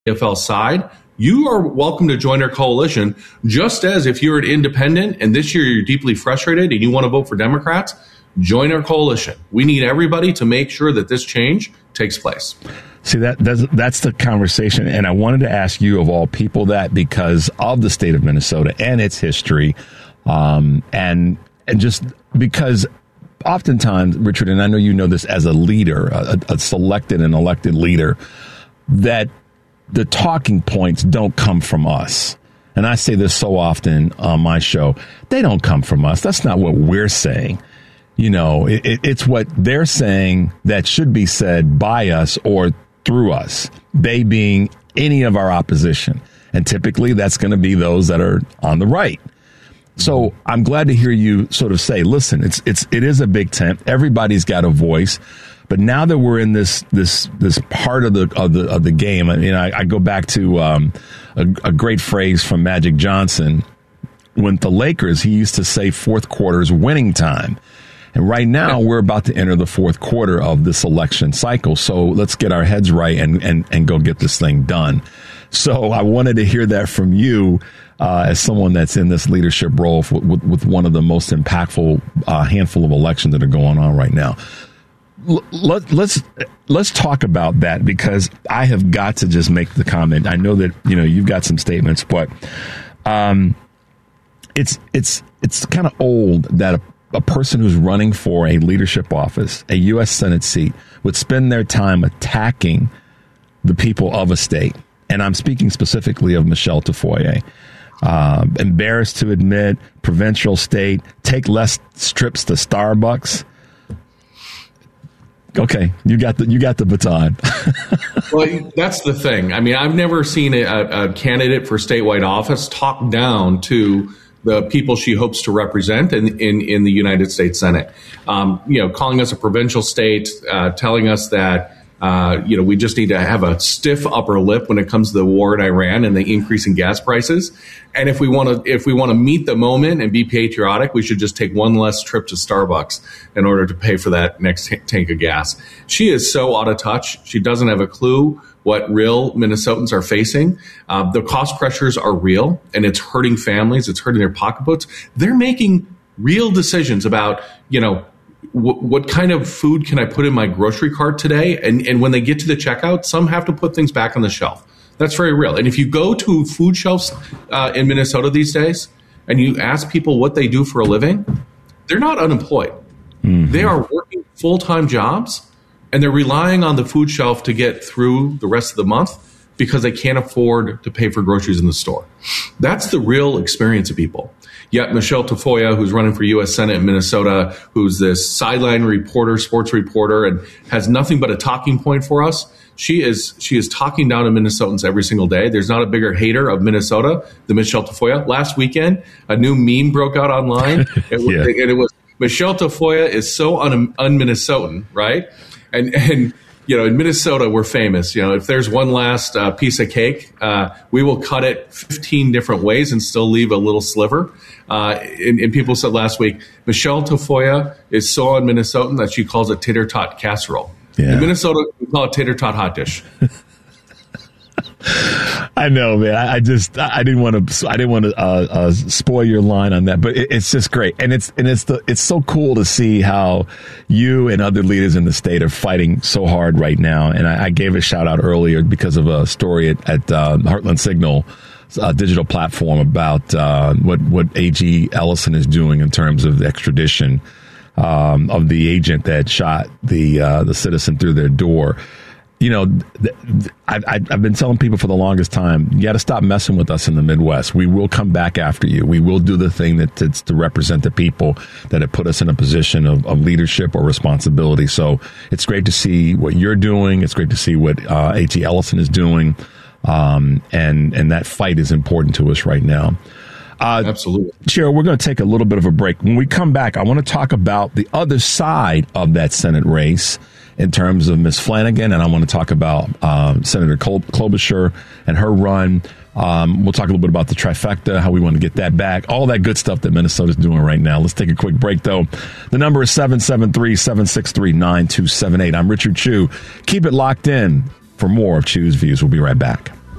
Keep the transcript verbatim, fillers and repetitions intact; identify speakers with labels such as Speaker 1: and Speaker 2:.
Speaker 1: A F L side, you are welcome to join our coalition, just as if you're an independent and this year you're deeply frustrated and you want to vote for Democrats, join our coalition. We need everybody to make sure that this change takes place.
Speaker 2: See, that that's, that's the conversation, and I wanted to ask you, of all people, that because of the state of Minnesota and its history, um, and and just because oftentimes, Richard, and I know you know this as a leader, a, a selected and elected leader, that the talking points don't come from us. And I say this so often on my show. They don't come from us. That's not what we're saying. You know, it, it, it's what they're saying that should be said by us or through us, they being any of our opposition. And typically that's going to be those that are on the right. So I'm glad to hear you sort of say, listen, it's it's it is a big tent. Everybody's got a voice. But now that we're in this this this part of the of the of the game, I mean, I, I go back to um, a, a great phrase from Magic Johnson. When the Lakers, he used to say fourth quarter's winning time. And right now we're about to enter the fourth quarter of this election cycle. So let's get our heads right and and, and go get this thing done. So I wanted to hear that from you uh, as someone that's in this leadership role with, with, with one of the most impactful uh, handful of elections that are going on right now. Let, let's let's talk about that, because I have got to just make the comment. I know that, you know, you've got some statements, but um, it's it's it's kind of old that a, a person who's running for a leadership office, a U S Senate seat, would spend their time attacking the people of a state. And I'm speaking specifically of Michelle Tafoya. Uh, embarrassed to admit, provincial state, take less trips to Starbucks. Okay, you got the you got the baton.
Speaker 1: Well, that's the thing. I mean, I've never seen a, a candidate for statewide office talk down to the people she hopes to represent in in, in the United States Senate. Um, you know, calling us a provincial state, uh, telling us that uh, you know we just need to have a stiff upper lip when it comes to the war in Iran and the increase in gas prices. And if we want to, if we want to meet the moment and be patriotic, we should just take one less trip to Starbucks in order to pay for that next t- tank of gas. She is so out of touch. She doesn't have a clue what real Minnesotans are facing. Uh, the cost pressures are real, and it's hurting families. It's hurting their pocketbooks. They're making real decisions about, you know, w- what kind of food can I put in my grocery cart today? And, and when they get to the checkout, some have to put things back on the shelf. That's very real. And if you go to food shelves uh, in Minnesota these days and you ask people what they do for a living, they're not unemployed. Mm-hmm. They are working full-time jobs, and they're relying on the food shelf to get through the rest of the month because they can't afford to pay for groceries in the store. That's the real experience of people. Yet Michelle Tafoya, who's running for U S Senate in Minnesota, who's this sideline reporter, sports reporter, and has nothing but a talking point for us, She is she is talking down to Minnesotans every single day. There's not a bigger hater of Minnesota than Michelle Tafoya. Last weekend, a new meme broke out online, it was, yeah. and it was Michelle Tafoya is so un, un-Minnesotan, right? And and you know, in Minnesota, we're famous. You know, if there's one last uh, piece of cake, uh, we will cut it fifteen different ways and still leave a little sliver. Uh, and, and people said last week, Michelle Tafoya is so un-Minnesotan that she calls it tater tot casserole. Yeah. In Minnesota, we call it tater tot hot dish.
Speaker 2: I know, man. I, I just I didn't want to I didn't want to uh, uh, spoil your line on that, but it, it's just great, and it's and it's the it's so cool to see how you and other leaders in the state are fighting so hard right now. And I, I gave a shout out earlier because of a story at, at uh, Heartland Signal, a digital platform, about uh, what what A G Ellison is doing in terms of the extradition um, of the agent that shot the uh, the citizen through their door. You know, th- th- I, I've been telling people for the longest time, you got to stop messing with us in the Midwest. We will come back after you. We will do the thing that that's to represent the people that have put us in a position of, of leadership or responsibility. So it's great to see what you're doing. It's great to see what uh, A G Ellison is doing. Um, and, and that fight is important to us right now. Uh,
Speaker 1: Absolutely.
Speaker 2: Cheryl, we're going to take a little bit of a break. When we come back, I want to talk about the other side of that Senate race in terms of Miz Flanagan, and I want to talk about um, Senator Col- Klobuchar and her run. Um, we'll talk a little bit about the trifecta, how we want to get that back, all that good stuff that Minnesota's doing right now. Let's take a quick break, though. The number is seven seven three, seven six three, nine two seven eight. I'm Richard Chew. Keep it locked in for more of Chew's Views. We'll be right back.